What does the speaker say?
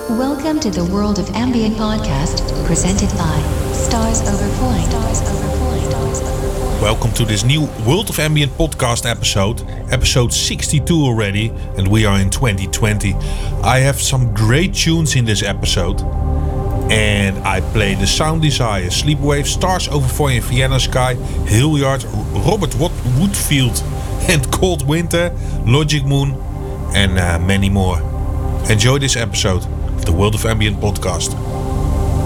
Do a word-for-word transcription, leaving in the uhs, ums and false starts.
Welcome to the World of Ambient podcast, presented by Stars Over Point. Stars Over Point. Stars Over Point. Welcome to this new World of Ambient podcast episode, episode sixty-two already, and we are in twenty twenty. I have some great tunes in this episode, and I play The Sound Desire, Sleepwave, Stars Over Point, Vienna Sky, Hilliard, Robert Woodfield, and Cold Winter, Logic Moon, and uh, many more. Enjoy this episode of the World of Ambient podcast.